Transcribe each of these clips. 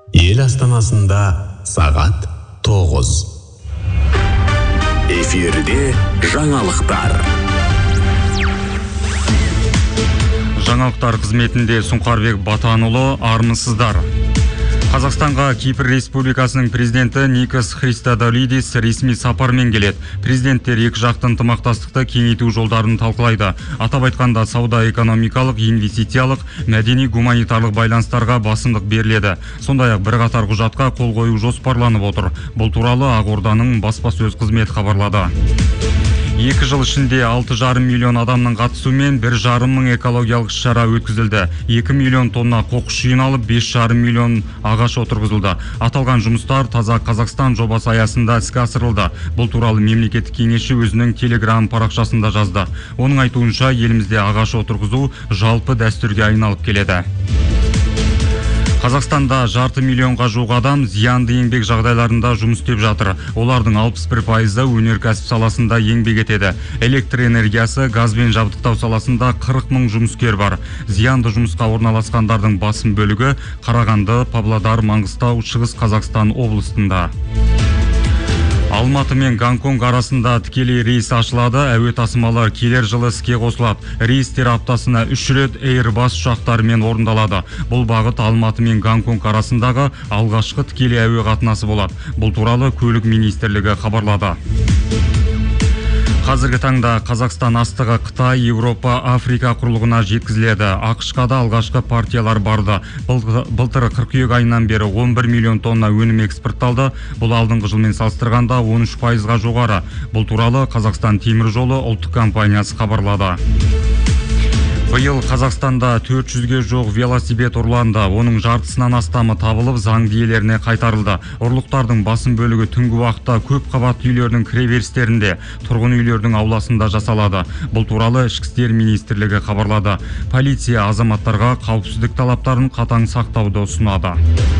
Ел астанасында сағат 9. Эфирде жаңалықтар. Жаңалықтар қызметінде Сұңқарбек Батанұлы, армысыздар. Қазақстанға Кипр Республикасының президенті Никос Христодолидис ресми сапармен келеді. Президенттер екі жақты ынтымақтастықты кеңейту жолдарын талқылайды. Атап айтқанда сауда-экономикалық, инвестициялық, мәдени-гуманитарлық байланыстарға басымдық беріледі. Сондай-ақ бірқатар құжатқа қол қою жоспарланып отыр. Бұл туралы Ақорданың баспасөз қызметі хабарлады. 2 жыл ішінде 6,5 миллион адамның қатысуымен 1,5 мың экологиялық шара өткізілді. 2 миллион тонна қоқыс жиналып, 5,5 миллион ағаш отырғызылды. Аталған жұмыстар Таза Қазақстан жобасы аясында іске асырылды. Бұл туралы мемлекеттік кеңесші өзінің Телеграм парақшасында жазды. Оның айтуынша, елімізде ағаш отырғызу жалпы дәстүрге айналып келеді. Қазақстанда 0,5 миллионға жуық адам зиянды еңбек жағдайларында жұмыс істеп жатыр. Олардың 61%-ы өнеркәсіп саласында еңбек етеді. Электр энергиясы, газбен жабдықтау саласында 40 мың жұмыскер бар. Зиянды жұмысқа орналасқандардың басым бөлігі Қарағанды, Павлодар, Маңғыстау, Шығыс Қазақстан облысында. Алматы мен Гонконг арасында тікелей рейс ашылады. Әуе тасымалдар келер жылы іске қосылады. Рейстер аптасына 3 рет Airbus ұшақтарымен орындалады. Бұл бағыт Алматы мен Гонконг арасындағы алғашқы тікелей әуе қатынасы болады. Бұл туралы көлік министрлігі хабарлады. Қазіргі таңда Қазақстан астығы Қытай, Еуропа, Африка құрлығына жеткізіледі. ақш-қа да алғашқы партиялар барды. Былтыр қыркүйек айынан бері 11 миллион тонна өнім экспортталды. Бұл алдыңғы жылмен салыстырғанда 13%-ға жоғары. Бұл туралы Қазақстан темір жолы ұлттық компаниясы хабарлады. Биыл Қазақстанда 400-ге жоқ велосипед ұрланды. Оның жартысынан астамы табылып, заңды иелеріне қайтарылды. Ұрлықтардың басым бөлігі түнгі уақытта көп қабатты үйлердің кіреберістерінде, тұрғын үйлердің ауласында жасалады. Бұл туралы Ішкі істер министрлігі хабарлады. Полиция азаматтарға қауіпсіздік талаптарын қатаң сақтауды ұсынады.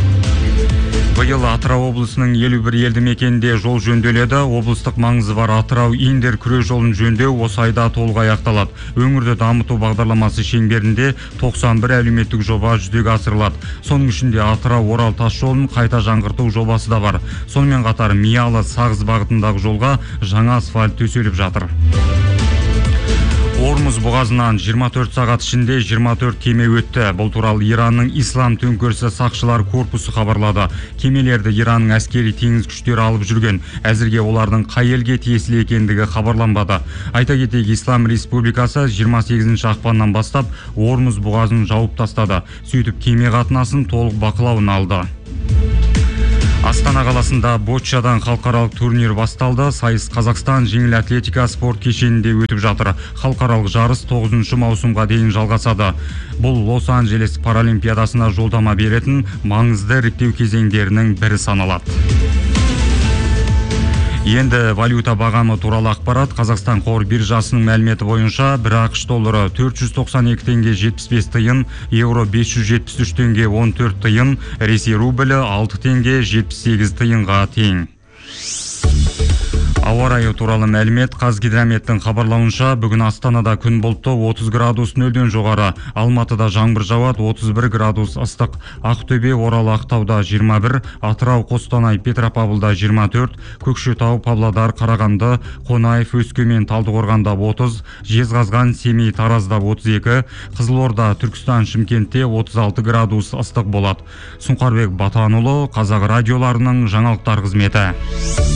Биыл Атырау облысының 51 елді мекенінде жол жөнделеді. Облыстық маңызы бар Атырау-Индер күре жолын жөндеу осы айда толық аяқталады. Өңірді дамыту бағдарламасы шеңберінде 91 әлеуметтік жоба жүзеге асырылады. Соның ішінде Атырау-Орал тас жолын қайта жаңғырту жобасы да бар. Сонымен қатар Миялы-Сағыз бағытындағы жолға жаңа асфальт төселіп жатыр. Ормұз бұғазынан 24 сағат ішінде 24 кеме өтті. Бұл туралы Иранның Ислам төңкерісі сақшылар корпусы хабарлады. Кемелерді Иранның әскери теңіз күштері алып жүрген. Әзірге олардың қай елге тиесілі екендігі хабарланбады. Айта кетейік, Ислам Республикасы 28 ақпаннан бастап Ормұз бұғазын жауып тастады. Сөйтіп кеме қатынасын толық бақылауына алды. Астана қаласында боччадан халықаралық турнир басталды. Сайыс Қазақстан жеңіл атлетика спорт кешенінде өтіп жатыр. Халықаралық жарыс 9 маусымға дейін жалғасады. Бұл Лос-Анджелес паралимпиадасына жолдама беретін маңызды іріктеу кезеңдерінің бірі саналады. Енді валюта бағамы туралы ақпарат. Қазақстан қор биржасының мәліметі бойынша 1 ақш доллары 492 теңге 75 тиын, евро 573 теңге 14 тиын, Ресей рублі 6 теңге 78 тиынға тең. Ауа райы туралы мәлімет. Қазгидрометтің хабарлауынша, бүгін Астанада күн бұлтты 30 градус нөлден жоғары, Алматыда жаңбыр жауады 31 градус ыстық, Ақтөбе, Орал, Ақтауда 21, Атырау, Қостанай, Петропавлда 24, Көкшетау, Павлодар, Қарағанды, Қонаев, Өскемен, Талдықорғанда 30, Жезқазған, Семей, Таразда 32, Қызылорда, Түркістан, Шымкентте 36 градус ыстық болады. Сұңқарбек Батанұлы, Қазақ радиоларының жаңалықтар қызметі.